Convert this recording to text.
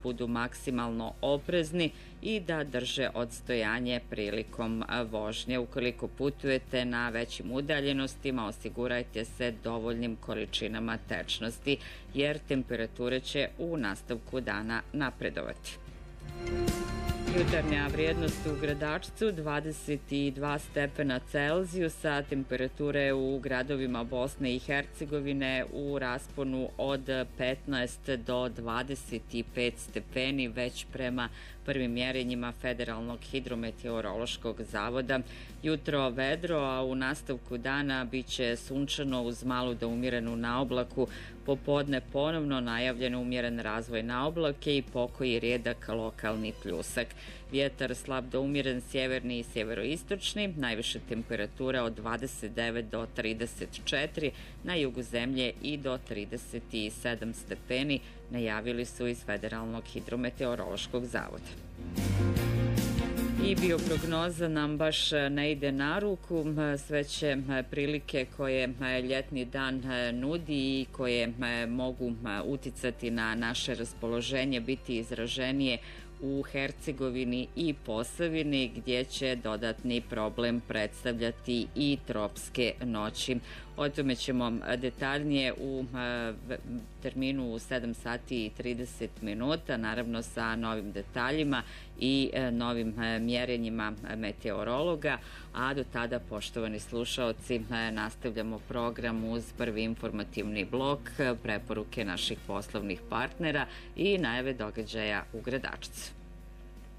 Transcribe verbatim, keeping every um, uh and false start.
budu maksimalno oprezni i da drže odstojanje prilikom vožnje. Ukoliko putujete na većim udaljenostima, osigurajte se dovoljnim količinama tečnosti, jer temperature će u nastavku dana napredovati. Jutarnja vrijednost u Gradačcu dvadeset dva stepena Celzijusa, temperature u gradovima Bosne i Hercegovine u rasponu od petnaest do dvadeset pet stepeni, već prema prvim mjerenjima Federalnog hidrometeorološkog zavoda. Jutro vedro, a u nastavku dana bit će sunčano uz malu do umjerenu naoblaku, popodne ponovno najavljen umjeren razvoj naoblake i pokoji rijedak lokalni pljusak. Vjetar slab do umjeren sjeverni i sjeveroistočni, najviše temperatura od dvadeset devet do trideset četiri, na jugu zemlje i do trideset sedam stepeni, najavili su iz Federalnog hidrometeorološkog zavoda. I bioprognoza nam baš ne ide na ruku, sve će prilike koje ljetni dan nudi i koje mogu uticati na naše raspoloženje biti izraženije u Hercegovini i Posavini, gdje će dodatni problem predstavljati i tropske noći. O tome ćemo detaljnije u terminu u sedam sati i trideset minuta, naravno sa novim detaljima i novim mjerenjima meteorologa, a do tada, poštovani slušaoci, nastavljamo program uz prvi informativni blok, preporuke naših poslovnih partnera i najave događaja u Gradačcu.